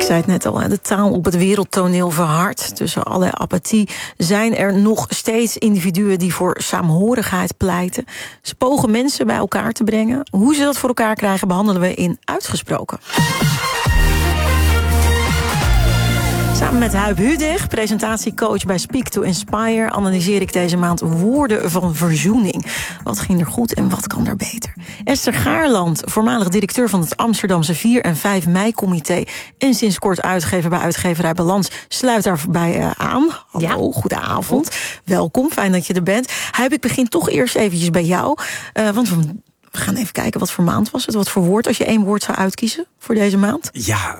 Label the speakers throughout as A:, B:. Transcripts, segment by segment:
A: zei het net al, de taal op het wereldtoneel verhardt. Tussen alle apathie zijn er nog steeds individuen die voor saamhorigheid pleiten. Ze pogen mensen bij elkaar te brengen. Hoe ze dat voor elkaar krijgen behandelen we in Uitgesproken. Samen met Huib Hudeg, presentatiecoach bij Speak to Inspire, analyseer ik deze maand woorden van verzoening. Wat ging er goed en wat kan er beter? Esther Gaarland, voormalig directeur van het Amsterdamse 4 en 5 mei-comité en sinds kort uitgever bij uitgeverij Balans, sluit daarbij aan. Hallo, goedenavond. Welkom, fijn dat je er bent. Huib, ik begin toch eerst eventjes bij jou, want we gaan even kijken, wat voor maand was het? Wat voor woord, als je 1 woord zou uitkiezen voor deze maand?
B: Ja,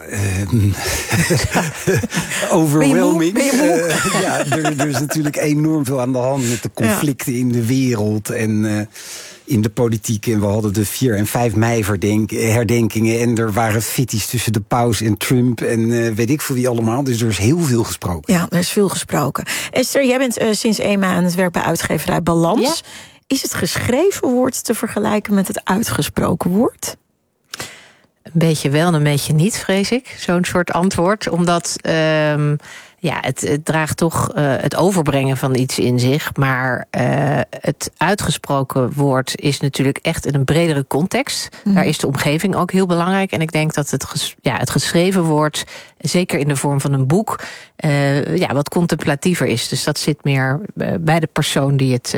B: overwhelming.
A: Ben je moe?
B: Ja, er is natuurlijk enorm veel aan de hand met de conflicten in de wereld en in de politiek. En we hadden de 4 en 5 mei herdenkingen. En er waren fitties tussen de paus en Trump en weet ik veel wie allemaal. Dus er is heel veel gesproken.
A: Ja, er is veel gesproken. Esther, jij bent sinds 1 mei aan het werk bij uitgeverij Balans. Ja. Is het geschreven woord te vergelijken met het uitgesproken woord?
C: Een beetje wel en een beetje niet, vrees ik. Zo'n soort antwoord. Omdat het draagt toch het overbrengen van iets in zich. Maar het uitgesproken woord is natuurlijk echt in een bredere context. Daar is de omgeving ook heel belangrijk. En ik denk dat het geschreven woord, zeker in de vorm van een boek, wat contemplatiever is. Dus dat zit meer bij de persoon die het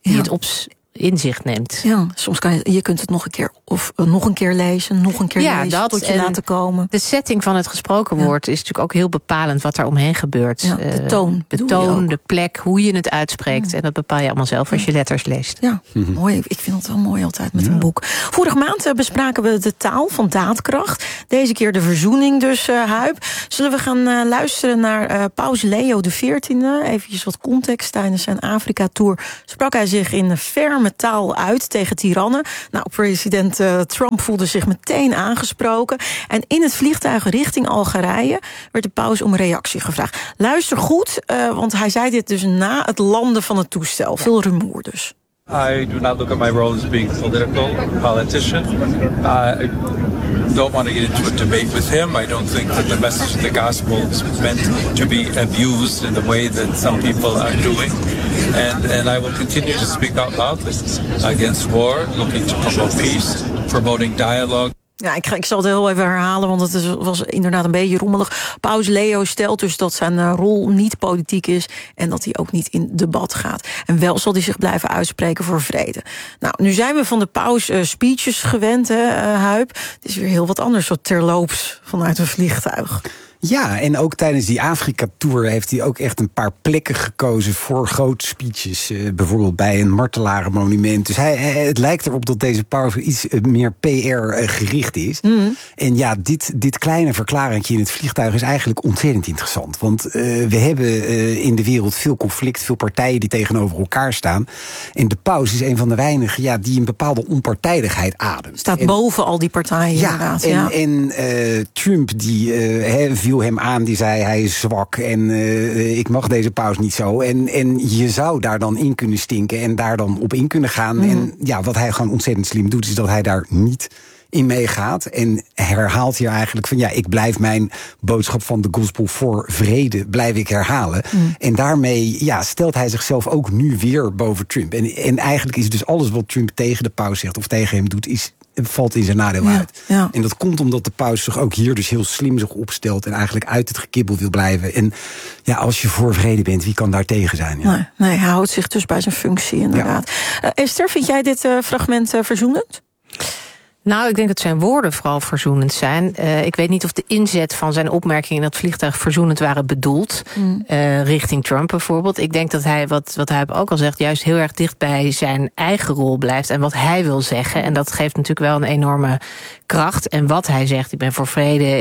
C: inzicht neemt.
A: Ja, soms je kunt het nog een keer of nog een keer lezen, lezen, tot je laten komen.
C: De setting van het gesproken woord is natuurlijk ook heel bepalend wat er omheen gebeurt.
A: Ja, de toon,
C: de plek, hoe je het uitspreekt. En dat bepaal je allemaal zelf als je letters leest.
A: Ja, mooi. Ik vind het wel mooi altijd met een boek. Vorige maand bespraken we de taal van daadkracht. Deze keer de verzoening dus, Huib. Zullen we gaan luisteren naar paus Leo XIV? Eventjes wat context. Tijdens zijn Afrika-tour sprak hij zich in ferme taal uit tegen tirannen. Nou, president Trump voelde zich meteen aangesproken. En in het vliegtuig richting Algerije werd de paus om reactie gevraagd. Luister goed, want hij zei dit dus na het landen van het toestel. Veel rumoer dus.
D: I do not look at my role as being a politician. I don't want to get into a debate with him. I don't think that the message of the gospel is meant to be abused in the way that some people are doing. And I will continue to speak out loudly against war, looking to promote peace, promoting dialogue.
A: Ja, ik zal het heel even herhalen, want het was inderdaad een beetje rommelig. Paus Leo stelt dus dat zijn rol niet politiek is en dat hij ook niet in debat gaat. En wel zal hij zich blijven uitspreken voor vrede. Nou, nu zijn we van de paus speeches gewend, Huib. Het is weer heel wat anders, zo terloops vanuit een vliegtuig.
B: Ja, en ook tijdens die Afrika-tour heeft hij ook echt een paar plekken gekozen voor grote speeches. Bijvoorbeeld bij een martelarenmonument. Dus het lijkt erop dat deze paus iets meer PR-gericht is. En ja, dit kleine verklaringje in het vliegtuig is eigenlijk ontzettend interessant. Want we hebben in de wereld veel conflict, veel partijen die tegenover elkaar staan. En de paus is een van de weinigen die een bepaalde onpartijdigheid ademt.
A: Staat boven al die partijen inderdaad.
B: En Trump die viel hem aan, die zei hij is zwak en ik mag deze paus niet zo. En je zou daar dan in kunnen stinken en daar dan op in kunnen gaan. En ja, wat hij gewoon ontzettend slim doet, is dat hij daar niet in meegaat. En herhaalt hier eigenlijk van ik blijf mijn boodschap van de gospel voor vrede, blijf ik herhalen. En daarmee stelt hij zichzelf ook nu weer boven Trump. En eigenlijk is dus alles wat Trump tegen de paus zegt of tegen hem doet, valt in zijn nadeel uit. Ja. En dat komt omdat de paus zich ook hier dus heel slim zich opstelt en eigenlijk uit het gekibbel wil blijven. En als je voor vrede bent, wie kan daar tegen zijn? Ja.
A: Nee, hij houdt zich dus bij zijn functie inderdaad. Esther, vind jij dit fragment verzoenend?
C: Nou, ik denk dat zijn woorden vooral verzoenend zijn. Ik weet niet of de inzet van zijn opmerkingen in dat vliegtuig verzoenend waren bedoeld. Richting Trump bijvoorbeeld. Ik denk dat hij, wat hij ook al zegt, juist heel erg dicht bij zijn eigen rol blijft en wat hij wil zeggen. En dat geeft natuurlijk wel een enorme kracht. En wat hij zegt, ik ben voor vrede,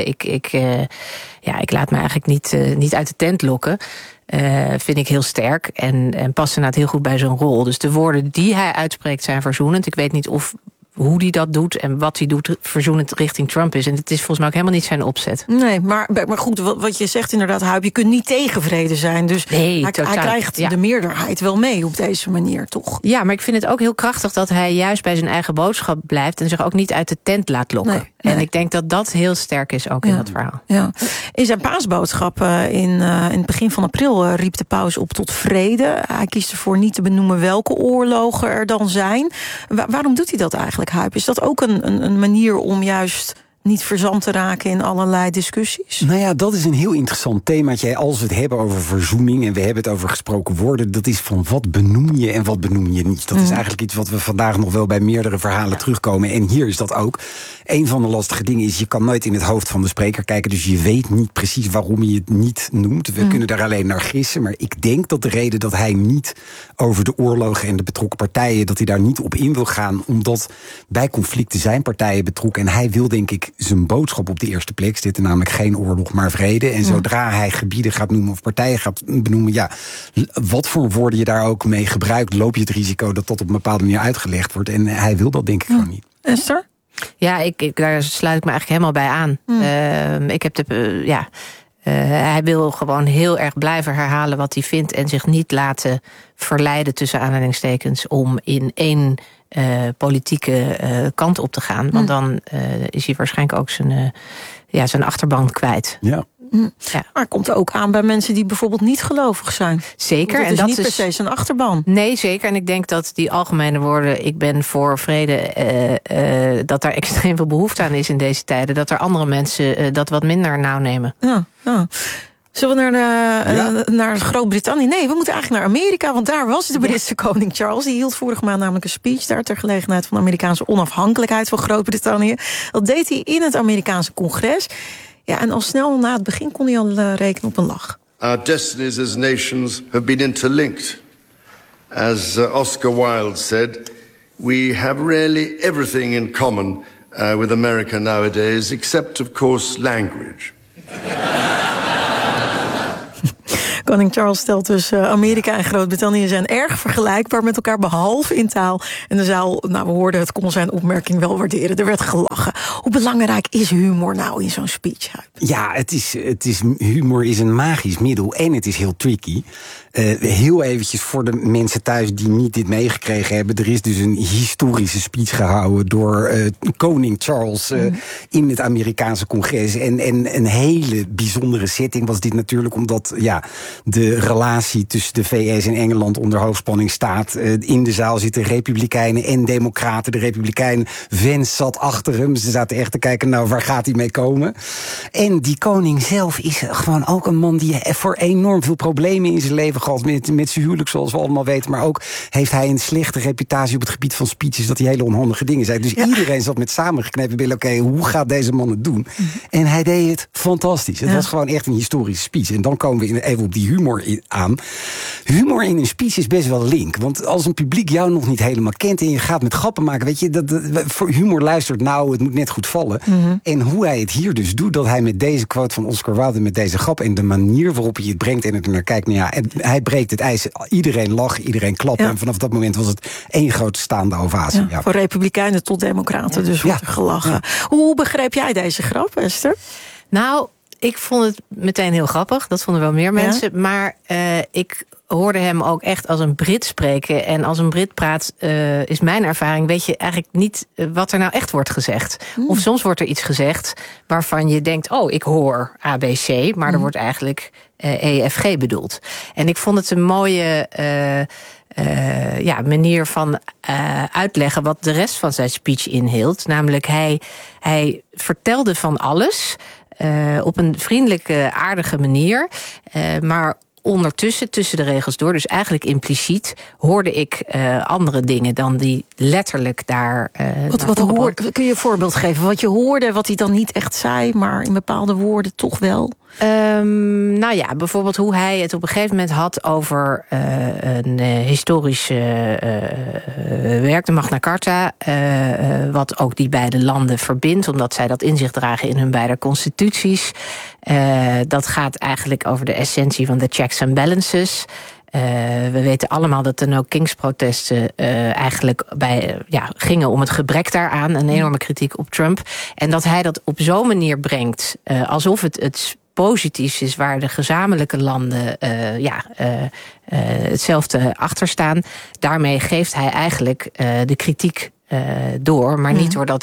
C: ik laat me eigenlijk niet uit de tent lokken. Vind ik heel sterk en past inderdaad heel goed bij zijn rol. Dus de woorden die hij uitspreekt zijn verzoenend. Ik weet niet hoe hij dat doet en wat hij doet verzoenend richting Trump is. En het is volgens mij ook helemaal niet zijn opzet.
A: Nee, maar goed, wat je zegt inderdaad, Huib, je kunt niet tegen vrede zijn. Dus hij krijgt de meerderheid wel mee op deze manier, toch?
C: Ja, maar ik vind het ook heel krachtig dat hij juist bij zijn eigen boodschap blijft en zich ook niet uit de tent laat lokken. Nee. En ik denk dat dat heel sterk is ook in dat verhaal.
A: Ja. In zijn paasboodschap in het begin van april riep de paus op tot vrede. Hij kiest ervoor niet te benoemen welke oorlogen er dan zijn. Waarom doet hij dat eigenlijk, Huip? Is dat ook een manier om juist niet verzand te raken in allerlei discussies?
B: Nou ja, dat is een heel interessant themaatje. Als we het hebben over verzoening en we hebben het over gesproken woorden, dat is van wat benoem je en wat benoem je niet. Dat is eigenlijk iets wat we vandaag nog wel bij meerdere verhalen terugkomen. En hier is dat ook. Een van de lastige dingen is, je kan nooit in het hoofd van de spreker kijken, dus je weet niet precies waarom je het niet noemt. We kunnen daar alleen naar gissen, maar ik denk dat de reden dat hij niet over de oorlogen en de betrokken partijen, dat hij daar niet op in wil gaan, omdat bij conflicten zijn partijen betrokken en hij wil, denk ik, zijn boodschap op de eerste plek zitten, namelijk geen oorlog, maar vrede. En zodra hij gebieden gaat noemen of partijen gaat benoemen, ja, wat voor woorden je daar ook mee gebruikt, loop je het risico dat dat op een bepaalde manier uitgelegd wordt. En hij wil dat denk ik gewoon niet.
A: Esther?
C: Ja, daar sluit ik me eigenlijk helemaal bij aan. Ik heb hij wil gewoon heel erg blijven herhalen wat hij vindt en zich niet laten verleiden, tussen aanhalingstekens, om in één politieke kant op te gaan. Want dan is hij waarschijnlijk ook zijn achterban kwijt.
A: Ja. Ja. Maar komt ook aan bij mensen die bijvoorbeeld niet gelovig zijn.
C: Zeker.
A: Dat is niet per se zijn achterban.
C: Nee, zeker. En ik denk dat die algemene woorden, ik ben voor vrede, dat daar extreem veel behoefte aan is in deze tijden. Dat er andere mensen dat wat minder nauw nemen.
A: Ja. Zullen we naar Groot-Brittannië? Nee, we moeten eigenlijk naar Amerika, want daar was de Britse koning Charles. Die hield vorige maand namelijk een speech daar ter gelegenheid van de Amerikaanse onafhankelijkheid van Groot-Brittannië. Dat deed hij in het Amerikaanse congres. Ja, en al snel na het begin kon hij al rekenen op een lach.
E: Our destinies as nations have been interlinked. As Oscar Wilde said, we have really everything in common with America nowadays, except of course language.
A: Koning Charles stelt dus Amerika en Groot-Brittannië zijn erg vergelijkbaar met elkaar, behalve in taal. En de zaal, we hoorden het, kon zijn opmerking wel waarderen. Er werd gelachen. Hoe belangrijk is humor nou in zo'n speech?
B: Ja, humor is een magisch middel en het is heel tricky. Heel eventjes voor de mensen thuis die niet dit meegekregen hebben. Er is dus een historische speech gehouden door koning Charles in het Amerikaanse congres. En een hele bijzondere setting was dit natuurlijk, omdat de relatie tussen de VS en Engeland onder hoogspanning staat. In de zaal zitten republikeinen en democraten. De republikeinen, Vance zat achter hem. Ze zaten echt te kijken, waar gaat hij mee komen? En die koning zelf is gewoon ook een man die voor enorm veel problemen in zijn leven gehad met zijn huwelijk, zoals we allemaal weten. Maar ook heeft hij een slechte reputatie op het gebied van speeches, dat hij hele onhandige dingen zei. Dus iedereen zat met samengeknepen billen, oké, hoe gaat deze man het doen? En hij deed het fantastisch. Het was gewoon echt een historische speech. En dan komen we even op die humor aan. Humor in een speech is best wel link. Want als een publiek jou nog niet helemaal kent en je gaat met grappen maken, weet je, voor humor luistert het moet net goed vallen. En hoe hij het hier dus doet, dat hij met deze quote van Oscar Wilde, met deze grap en de manier waarop hij het brengt en het naar kijkt, en hij breekt het ijs. Iedereen lacht, iedereen klapt. En vanaf dat moment was het één grote staande ovatie.
A: Van republikeinen tot democraten, dus wordt er gelachen. Ja. Hoe begreep jij deze grap, Esther?
C: Nou, ik vond het meteen heel grappig. Dat vonden wel meer mensen. Ja. Maar ik hoorde hem ook echt als een Brit spreken. En als een Brit praat, is mijn ervaring, weet je eigenlijk niet wat er nou echt wordt gezegd. Of soms wordt er iets gezegd waarvan je denkt, ik hoor ABC, maar er wordt eigenlijk EFG bedoeld. En ik vond het een mooie manier van uitleggen wat de rest van zijn speech inhield. Namelijk, hij vertelde van alles op een vriendelijke, aardige manier, maar ondertussen, tussen de regels door, dus eigenlijk impliciet, hoorde ik andere dingen dan die letterlijk daar.
A: Kun je een voorbeeld geven? Wat je hoorde, wat hij dan niet echt zei, maar in bepaalde woorden toch wel?
C: Bijvoorbeeld hoe hij het op een gegeven moment had over een historisch werk, de Magna Carta, wat ook die beide landen verbindt, omdat zij dat in zich dragen in hun beide constituties. Dat gaat eigenlijk over de essentie van de checks and balances. We weten allemaal dat de No-Kings-protesten eigenlijk gingen om het gebrek daaraan. Een enorme kritiek op Trump. En dat hij dat op zo'n manier brengt, alsof het positiefs is, waar de gezamenlijke landen hetzelfde achter staan. Daarmee geeft hij eigenlijk de kritiek door, maar niet door dat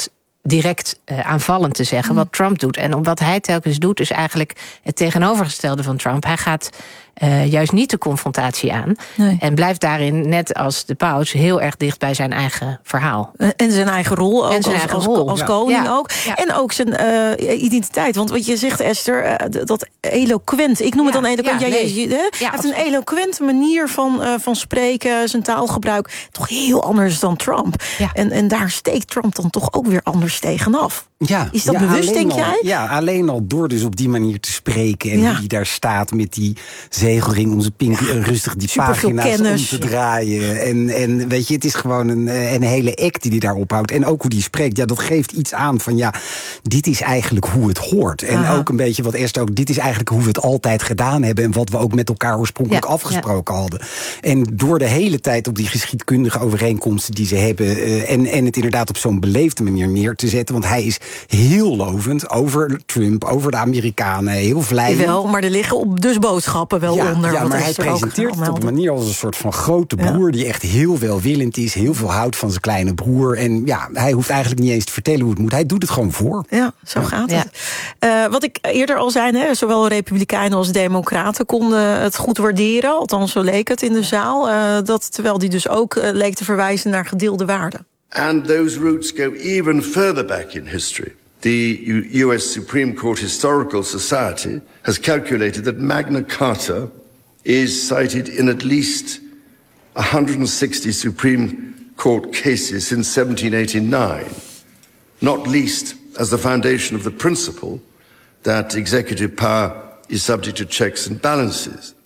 C: direct aanvallend te zeggen wat Trump doet. En wat hij telkens doet is eigenlijk het tegenovergestelde van Trump. Hij gaat juist niet de confrontatie aan. Nee. En blijft daarin, net als de paus, heel erg dicht bij zijn eigen verhaal.
A: En zijn eigen rol ook, als koning ook. Ja. En ook zijn identiteit. Want wat je zegt, Esther, dat eloquent. Ik noem het dan eloquent. Hij heeft een eloquente manier van spreken, zijn taalgebruik. Toch heel anders dan Trump. Ja. En daar steekt Trump dan toch ook weer anders tegenaf.
B: Ja,
A: is dat bewust, denk jij?
B: Ja, alleen al door dus op die manier te spreken. En hoe die daar staat met die zegelring om zijn pinky rustig die pagina's om te draaien. En weet je, het is gewoon een hele act die hij daar ophoudt. En ook hoe die spreekt, dat geeft iets aan van dit is eigenlijk hoe het hoort. En ook een beetje wat Esther ook, dit is eigenlijk hoe we het altijd gedaan hebben. En wat we ook met elkaar oorspronkelijk afgesproken hadden. En door de hele tijd op die geschiedkundige overeenkomsten die ze hebben. En het inderdaad op zo'n beleefde manier neer te zetten. Want hij is heel lovend over Trump, over de Amerikanen, heel vlijend.
A: Wel, maar er liggen dus boodschappen wel onder.
B: Ja, maar hij presenteert het op een manier als een soort van grote broer die echt heel welwillend is, heel veel houdt van zijn kleine broer. En hij hoeft eigenlijk niet eens te vertellen hoe het moet. Hij doet het gewoon voor.
A: Ja, zo gaat het. Wat ik eerder al zei, zowel Republikeinen als Democraten konden het goed waarderen. Althans, zo leek het in de zaal. Terwijl die dus ook leek te verwijzen naar gedeelde waarden.
E: And those roots go even further back in history. The US Supreme Court Historical Society has calculated that Magna Carta is cited in at least 160 Supreme Court cases since 1789, not least as the foundation of the principle that executive power is subject to checks and balances.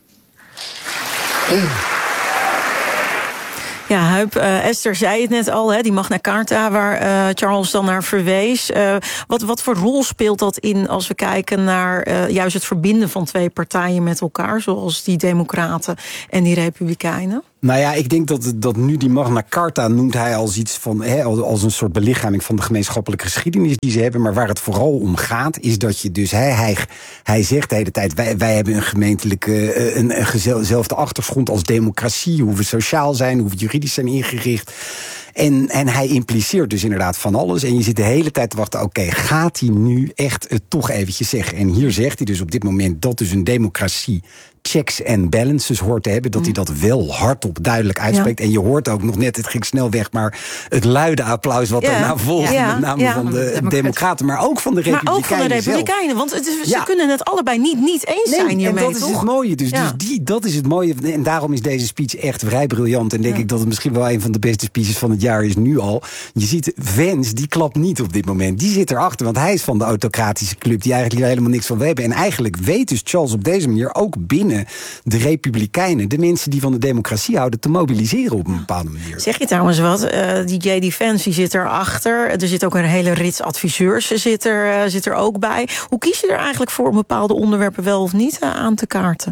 A: Ja, Huip, Esther zei het net al, die Magna Carta waar Charles dan naar verwees. Wat voor rol speelt dat in als we kijken naar juist het verbinden van twee partijen met elkaar, zoals die Democraten en die Republikeinen?
B: Nou ja, ik denk dat nu die Magna Carta noemt hij als iets van als een soort belichaming van de gemeenschappelijke geschiedenis die ze hebben. Maar waar het vooral om gaat, is dat je dus hij zegt de hele tijd, wij hebben een gemeentelijke, eenzelfde achtergrond als democratie, hoe we sociaal zijn, hoe we juridisch zijn ingericht. En hij impliceert dus inderdaad van alles. En je zit de hele tijd te wachten, oké, gaat hij nu echt het toch eventjes zeggen? En hier zegt hij dus op dit moment dat dus een democratie checks en balances hoort te hebben, dat hij dat wel hardop duidelijk uitspreekt. Ja. En je hoort ook nog net, het ging snel weg, maar het luide applaus wat daarna volgt, met name van de Democraten, maar ook van de Republikeinen.
A: Maar ook van de Republikeinen, want ze kunnen het allebei niet eens zijn hiermee,
B: en dat is het mooie. Dus dat is het mooie. En daarom is deze speech echt vrij briljant. En denk ik dat het misschien wel een van de beste speeches van het jaar is nu al. Je ziet, Vance, die klapt niet op dit moment. Die zit erachter, want hij is van de autocratische club die eigenlijk helemaal niks van hebben. En eigenlijk weet dus Charles op deze manier ook binnen de Republikeinen, de mensen die van de democratie houden, te mobiliseren op een bepaalde manier.
A: Zeg je trouwens wat? Die J.D. Vance die zit erachter. Er zit ook een hele rits adviseurs zit er ook bij. Hoe kies je er eigenlijk voor om bepaalde onderwerpen wel of niet aan te kaarten?